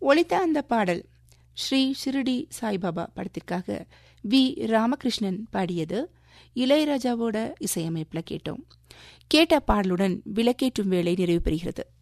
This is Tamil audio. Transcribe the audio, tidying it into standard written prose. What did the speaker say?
ஒலித்த அந்த பாடல் ஸ்ரீ ஷிரடி சாய்பாபா படத்திற்காக வி ராமகிருஷ்ணன் பாடியது. இளையராஜாவோட இசையமைப்பில் கேட்டோம். கேட்ட பாடலுடன் விளக்கேற்றும் வேலை நிறைவு பெறுகிறது.